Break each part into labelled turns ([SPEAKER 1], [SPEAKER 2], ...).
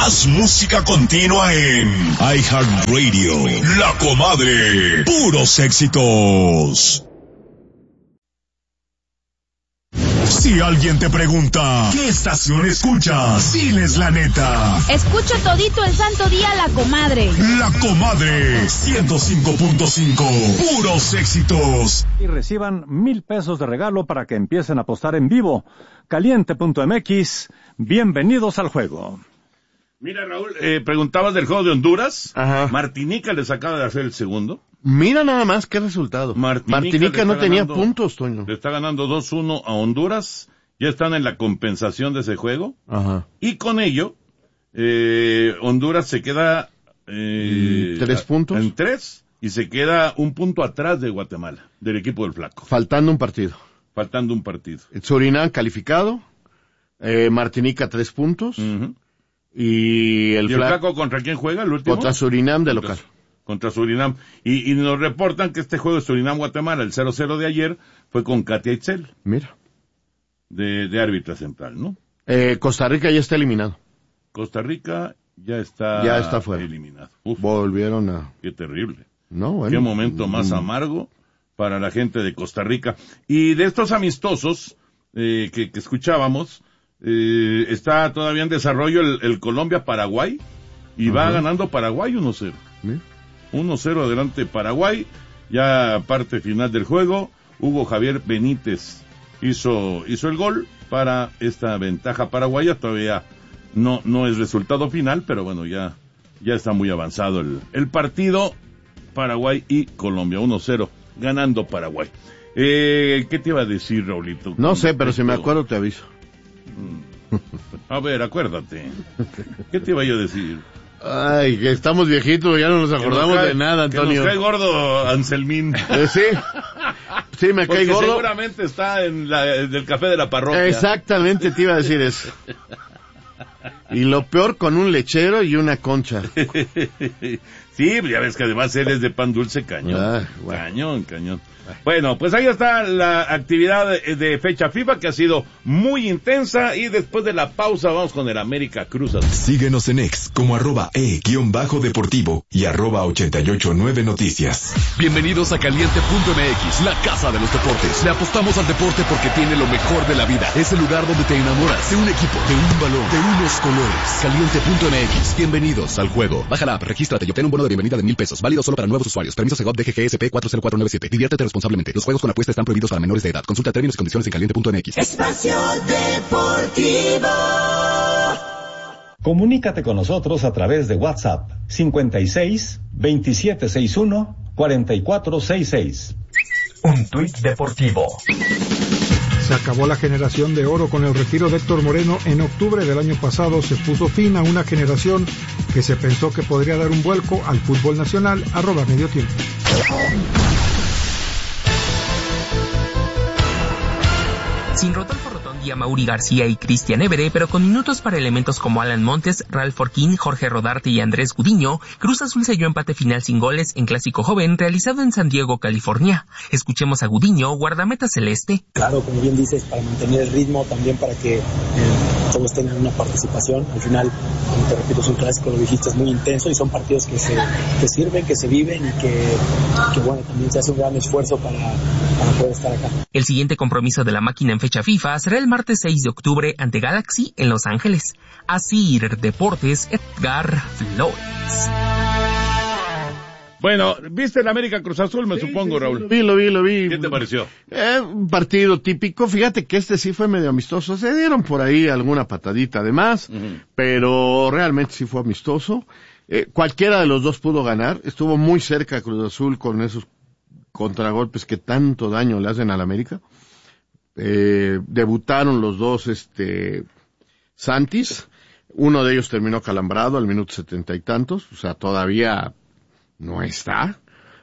[SPEAKER 1] Más música continua en iHeartRadio. La Comadre. Puros éxitos. Si alguien te pregunta, ¿qué estación escuchas? Diles la neta.
[SPEAKER 2] Escucho todito el santo día La Comadre.
[SPEAKER 1] La Comadre 105.5. Puros éxitos.
[SPEAKER 3] Y reciban 1,000 pesos de regalo para que empiecen a apostar en vivo. Caliente.mx. Bienvenidos al juego.
[SPEAKER 4] Mira, Raúl, preguntabas del juego de Honduras.
[SPEAKER 5] Ajá.
[SPEAKER 4] Martinica les acaba de hacer el segundo.
[SPEAKER 5] Mira nada más qué resultado. Martinica no tenía puntos, Toño.
[SPEAKER 4] Le está ganando 2-1 a Honduras. Ya están en la compensación de ese juego.
[SPEAKER 5] Ajá.
[SPEAKER 4] Y con ello, Honduras se queda
[SPEAKER 5] 3 puntos.
[SPEAKER 4] En 3 y se queda 1 punto atrás de Guatemala, del equipo del Flaco.
[SPEAKER 5] Faltando un partido.
[SPEAKER 4] Surinam
[SPEAKER 5] calificado. Martinica 3 puntos.
[SPEAKER 4] Uh-huh.
[SPEAKER 5] Y el
[SPEAKER 4] Flaco ¿contra quién juega el último?
[SPEAKER 5] Contra Surinam de local.
[SPEAKER 4] Contra Surinam. Y nos reportan que este juego de Surinam-Guatemala, el 0-0 de ayer, fue con Katia Itzel.
[SPEAKER 5] Mira.
[SPEAKER 4] De árbitra central, ¿no?
[SPEAKER 5] Costa Rica ya está eliminado.
[SPEAKER 4] Costa Rica ya está
[SPEAKER 5] fuera.
[SPEAKER 4] Eliminado.
[SPEAKER 5] Volvieron a...
[SPEAKER 4] Qué terrible.
[SPEAKER 5] No, bueno.
[SPEAKER 4] Qué momento más amargo para la gente de Costa Rica. Y de estos amistosos que escuchábamos, está todavía en desarrollo el Colombia-Paraguay y va ganando Paraguay 1-0. 1-0 adelante Paraguay, ya parte final del juego. Hugo Javier Benítez hizo el gol para esta ventaja paraguaya. Todavía no es resultado final, pero bueno, ya está muy avanzado el partido. Paraguay y Colombia, 1-0, ganando Paraguay. ¿Qué te iba a decir, Raulito?
[SPEAKER 5] No sé, pero si me acuerdo te aviso.
[SPEAKER 4] A ver, acuérdate. ¿Qué te iba yo a decir?
[SPEAKER 5] Ay, que estamos viejitos, ya no nos acordamos de nada, Antonio.
[SPEAKER 4] Que nos cae gordo Anselmín.
[SPEAKER 5] Sí, me cae gordo.
[SPEAKER 4] Seguramente está en el café de la parroquia.
[SPEAKER 5] Exactamente, te iba a decir eso. Y lo peor, con un lechero y una concha.
[SPEAKER 4] Sí, ya ves que además él es de pan dulce cañón.
[SPEAKER 5] Bueno.
[SPEAKER 4] Cañón. Bueno, pues ahí está la actividad de fecha FIFA que ha sido muy intensa y después de la pausa vamos con el América Cruz Azul.
[SPEAKER 1] Síguenos en X como @e_deportivo y @889 Noticias.
[SPEAKER 6] Bienvenidos a Caliente.mx, la casa de los deportes. Le apostamos al deporte porque tiene lo mejor de la vida. Es el lugar donde te enamoras de un equipo, de un balón, de unos colores. Caliente.mx, bienvenidos al juego. Baja la app, regístrate y obtén un bono de bienvenida de 1,000 pesos. Válido solo para nuevos usuarios. Permiso Segov DGGSP 40497. Diviértete responsablemente. Los juegos con apuesta están prohibidos para menores de edad. Consulta términos y condiciones en Caliente.mx.
[SPEAKER 7] Espacio Deportivo.
[SPEAKER 3] Comunícate con nosotros a través de WhatsApp 56 2761 4466.
[SPEAKER 7] Un tuit deportivo.
[SPEAKER 8] Se acabó la generación de oro con el retiro de Héctor Moreno. En octubre del año pasado se puso fin a una generación que se pensó que podría dar un vuelco al fútbol nacional. @mediotiempo.
[SPEAKER 9] Sin Rodolfo Rotondi, Amaury García y Cristian Évere, pero con minutos para elementos como Alan Montes, Ralph Forquín, Jorge Rodarte y Andrés Gudiño, Cruz Azul selló empate final sin goles en Clásico Joven realizado en San Diego, California. Escuchemos a Gudiño, guardameta celeste.
[SPEAKER 10] Claro, como bien dices, para mantener el ritmo, también para que todos tengan una participación. Al final, como te repito, es un clásico, lo dijiste, es muy intenso y son partidos que sirven, que se viven y que bueno, también se hace un gran esfuerzo para poder estar acá.
[SPEAKER 9] El siguiente compromiso de la máquina en fecha FIFA será el martes 6 de octubre ante Galaxy en Los Ángeles. Asir Deportes, Edgar Flores.
[SPEAKER 4] Bueno, ¿viste el América Cruz Azul, supongo, Raúl?
[SPEAKER 5] Lo vi.
[SPEAKER 4] ¿Qué te pareció?
[SPEAKER 5] Un partido típico. Fíjate que sí fue medio amistoso. Se dieron por ahí alguna patadita además, pero realmente sí fue amistoso. Cualquiera de los dos pudo ganar. Estuvo muy cerca Cruz Azul con esos contragolpes que tanto daño le hacen al América. Debutaron los dos Santis. Uno de ellos terminó calambrado al minuto 70 y tantos. O sea, todavía no está.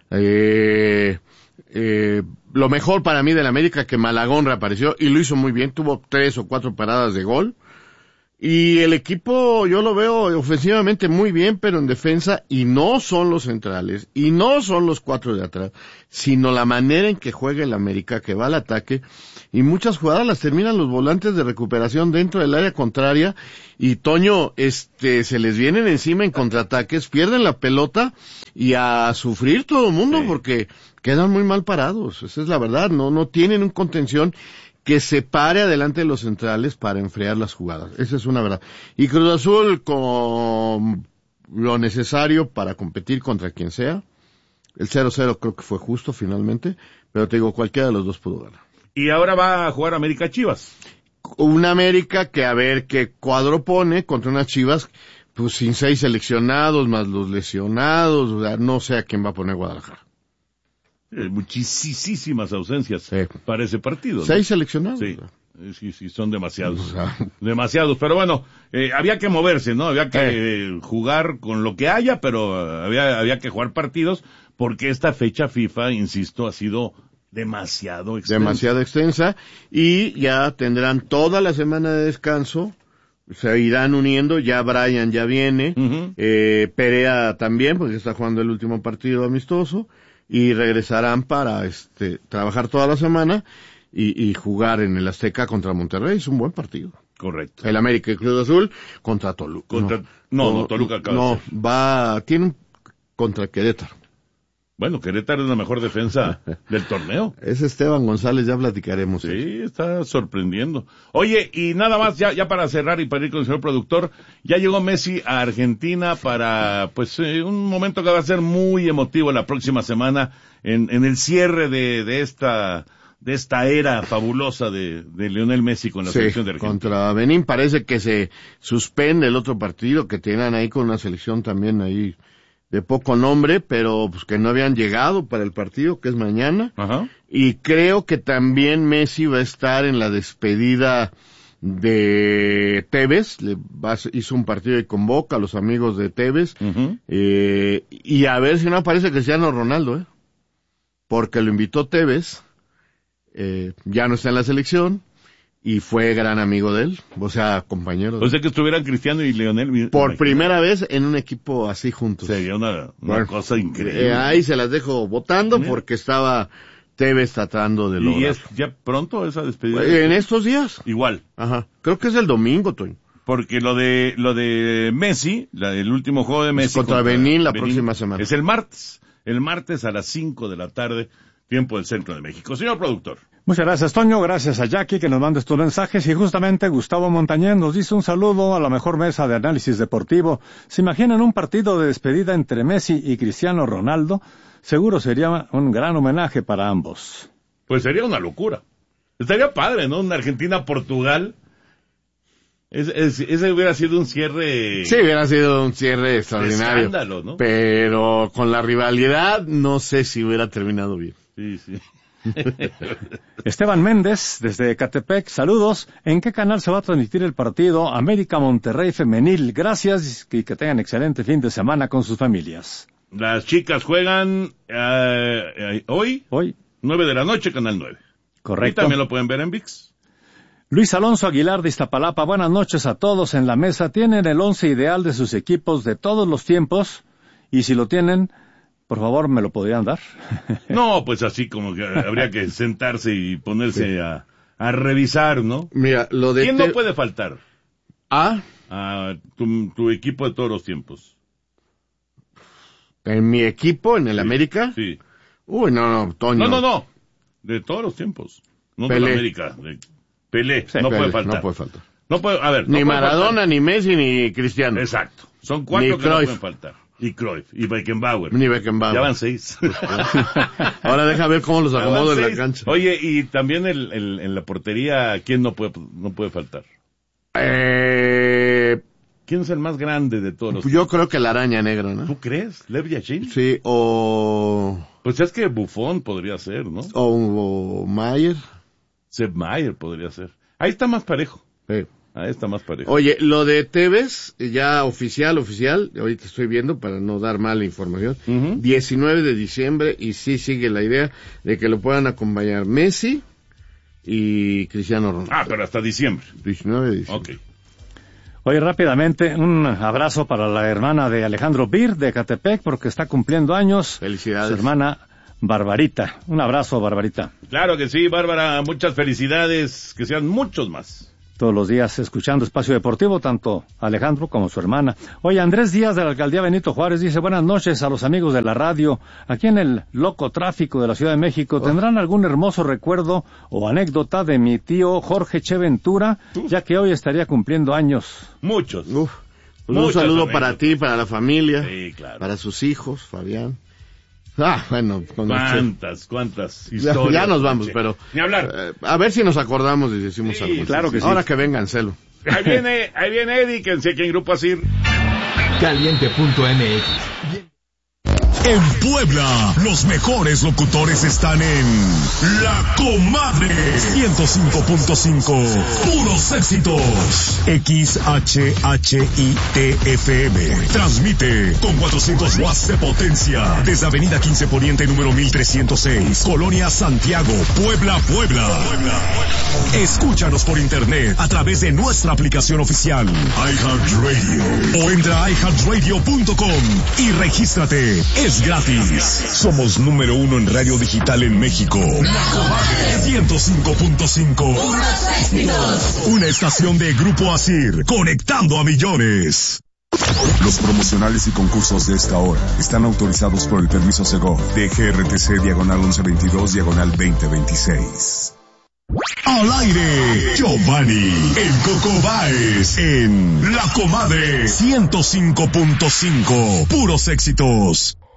[SPEAKER 5] Lo mejor para mí del América que Malagón reapareció y lo hizo muy bien. Tuvo 3 o 4 paradas de gol. Y el equipo, yo lo veo ofensivamente muy bien, pero en defensa, y no son los centrales, y no son los 4 de atrás, sino la manera en que juega el América, que va al ataque, y muchas jugadas las terminan los volantes de recuperación dentro del área contraria, y Toño, se les vienen encima en contraataques, pierden la pelota, y a sufrir todo el mundo, porque quedan muy mal parados, esa es la verdad, no tienen un contención que se pare adelante de los centrales para enfriar las jugadas. Esa es una verdad. Y Cruz Azul con lo necesario para competir contra quien sea. El 0-0 creo que fue justo finalmente, pero te digo, cualquiera de los dos pudo ganar.
[SPEAKER 4] Y ahora va a jugar América Chivas.
[SPEAKER 5] Una América que a ver qué cuadro pone contra unas Chivas, pues sin 6 seleccionados, más los lesionados, o sea, no sé a quién va a poner Guadalajara.
[SPEAKER 4] Muchísimas ausencias para ese partido, ¿no?
[SPEAKER 5] 6 seleccionados.
[SPEAKER 4] Sí, son demasiados. Demasiados, pero bueno, había que moverse, ¿no? Había que jugar con lo que haya, pero había que jugar partidos, porque esta fecha FIFA, insisto, ha sido demasiado extensa, y ya tendrán toda la semana de descanso, se irán uniendo, ya Brian ya viene, Perea también, porque está jugando el último partido amistoso, y regresarán para trabajar toda la semana y jugar en el Azteca contra Monterrey. Es un buen partido. Correcto.
[SPEAKER 5] El América y Cruz Azul contra Toluca.
[SPEAKER 4] Toluca acaba de ser.
[SPEAKER 5] Tienen contra Querétaro.
[SPEAKER 4] Bueno, Querétaro es la mejor defensa del torneo.
[SPEAKER 5] Es Esteban González, ya platicaremos.
[SPEAKER 4] Sí, está sorprendiendo. Oye, y nada más, ya para cerrar y para ir con el señor productor, ya llegó Messi a Argentina para, un momento que va a ser muy emotivo la próxima semana en el cierre de esta era fabulosa de Lionel Messi con la selección de Argentina.
[SPEAKER 5] Contra Benín parece que se suspende el otro partido que tienen ahí con una selección también ahí de poco nombre, pero pues que no habían llegado para el partido, que es mañana.
[SPEAKER 4] Ajá.
[SPEAKER 5] Y creo que también Messi va a estar en la despedida de Tevez, hizo un partido y convoca a los amigos de Tevez, y a ver si no aparece Cristiano Ronaldo, porque lo invitó Tevez, ya no está en la selección, y fue gran amigo de él, o sea, compañero.
[SPEAKER 4] O sea que estuvieran Cristiano y Lionel.
[SPEAKER 5] Por primera vez en un equipo así juntos.
[SPEAKER 4] Sería una cosa increíble.
[SPEAKER 5] Ahí se las dejo votando porque estaba Tevez tratando de lograr.
[SPEAKER 4] ¿Y es ya pronto esa despedida?
[SPEAKER 5] En estos días.
[SPEAKER 4] Igual.
[SPEAKER 5] Ajá. Creo que es el domingo, Toño.
[SPEAKER 4] Porque lo de Messi, el último juego de Messi
[SPEAKER 5] contra Benín la próxima semana.
[SPEAKER 4] Es el martes. El martes a las 5 de la tarde, tiempo del centro de México. Señor productor.
[SPEAKER 3] Muchas gracias, Toño. Gracias a Jackie que nos manda estos mensajes. Y justamente Gustavo Montañez nos dice un saludo a la mejor mesa de análisis deportivo. ¿Se imaginan un partido de despedida entre Messi y Cristiano Ronaldo? Seguro sería un gran homenaje para ambos.
[SPEAKER 4] Pues sería una locura. Estaría padre, ¿no? Una Argentina-Portugal. Ese hubiera sido un cierre...
[SPEAKER 5] Sí, hubiera sido un cierre extraordinario.
[SPEAKER 4] Escándalo, ¿no?
[SPEAKER 5] Pero con la rivalidad no sé si hubiera terminado bien.
[SPEAKER 4] Sí.
[SPEAKER 3] Esteban Méndez, desde Ecatepec, saludos. ¿En qué canal se va a transmitir el partido América Monterrey Femenil? Gracias y que tengan excelente fin de semana con sus familias.
[SPEAKER 4] Las chicas juegan hoy, 9 de la noche, Canal 9.
[SPEAKER 3] Correcto.
[SPEAKER 4] Y también lo pueden ver en ViX.
[SPEAKER 3] Luis Alonso Aguilar de Iztapalapa, buenas noches a todos en la mesa. ¿Tienen el 11 ideal de sus equipos de todos los tiempos? Y si lo tienen, por favor, ¿me lo podrían dar?
[SPEAKER 4] No, pues así como que habría que sentarse y ponerse a revisar, ¿no?
[SPEAKER 5] Mira, lo de...
[SPEAKER 4] ¿Quién no puede faltar?
[SPEAKER 5] A
[SPEAKER 4] tu equipo de todos los tiempos.
[SPEAKER 5] ¿En mi equipo, en el América?
[SPEAKER 4] Sí.
[SPEAKER 5] Uy, no, Toño.
[SPEAKER 4] No. De todos los tiempos. No de la América. Pelé.
[SPEAKER 5] Sí,
[SPEAKER 4] no
[SPEAKER 5] Pelé,
[SPEAKER 4] puede faltar.
[SPEAKER 5] No puede faltar.
[SPEAKER 4] No puede, a ver.
[SPEAKER 5] Ni
[SPEAKER 4] no
[SPEAKER 5] Maradona,
[SPEAKER 4] faltar.
[SPEAKER 5] ni Messi, ni Cristiano.
[SPEAKER 4] Exacto. Son 4 que no pueden faltar. Y Cruyff, y Beckenbauer.
[SPEAKER 5] Ni Beckenbauer.
[SPEAKER 4] Ya van 6.
[SPEAKER 5] Ahora deja ver cómo los acomodo en la cancha.
[SPEAKER 4] Oye, y también en la portería, ¿quién no puede faltar? ¿Quién es el más grande de todos los?
[SPEAKER 5] Yo creo que la araña negra, ¿no?
[SPEAKER 4] ¿Tú crees? ¿Lev Yashin?
[SPEAKER 5] Sí, o...
[SPEAKER 4] Pues es que Buffon podría ser, ¿no?
[SPEAKER 5] O Mayer.
[SPEAKER 4] Sepp Mayer podría ser. Ahí está más parejo.
[SPEAKER 5] Sí.
[SPEAKER 4] Ahí está más parejo.
[SPEAKER 5] Oye, lo de Tevez, ya oficial, ahorita estoy viendo para no dar mala información, 19 de diciembre, y sí sigue la idea de que lo puedan acompañar Messi y Cristiano Ronaldo.
[SPEAKER 4] Pero hasta diciembre.
[SPEAKER 5] 19 de diciembre.
[SPEAKER 4] Ok.
[SPEAKER 3] Oye, rápidamente, un abrazo para la hermana de Alejandro Bir, de Ecatepec, porque está cumpliendo años.
[SPEAKER 5] Felicidades.
[SPEAKER 3] Su hermana Barbarita. Un abrazo, Barbarita.
[SPEAKER 4] Claro que sí, Bárbara, muchas felicidades, que sean muchos más.
[SPEAKER 3] Todos los días escuchando Espacio Deportivo, tanto Alejandro como su hermana. Oye, Andrés Díaz de la Alcaldía Benito Juárez dice, buenas noches a los amigos de la radio. Aquí en el loco tráfico de la Ciudad de México, ¿tendrán algún hermoso recuerdo o anécdota de mi tío Jorge Che Ventura, ya que hoy estaría cumpliendo años?
[SPEAKER 4] Muchos.
[SPEAKER 5] Pues un saludo para ti, para la familia,
[SPEAKER 4] sí, claro.
[SPEAKER 5] Para sus hijos, Fabián. Bueno,
[SPEAKER 4] ¿Cuántas historias?
[SPEAKER 5] Ya nos vamos, pero...
[SPEAKER 4] Ni hablar.
[SPEAKER 5] A ver si nos acordamos y decimos
[SPEAKER 4] sí,
[SPEAKER 5] algo.
[SPEAKER 3] Claro que sí.
[SPEAKER 5] Ahora que vengan, Celo.
[SPEAKER 4] Ahí viene Eddie, que sé que en Grupo Asir.
[SPEAKER 6] Caliente.mx.
[SPEAKER 1] En Puebla, los mejores locutores están en La Comadre 105.5. Puros éxitos. XHHITFM. Transmite con 400 watts de potencia desde Avenida 15 Poniente número 1306, Colonia Santiago, Puebla. Escúchanos por internet a través de nuestra aplicación oficial iHeartRadio o entra a iHeartRadio.com y regístrate. Es gratis. Somos número 1 en radio digital en México. La Comadre 105.5. Una estación de Grupo Asir, conectando a millones. Los promocionales y concursos de esta hora están autorizados por el permiso Segov de GRTC diagonal 1122 Al aire, Giovanni, el Coco Báez, en La Comadre 105.5. Puros éxitos.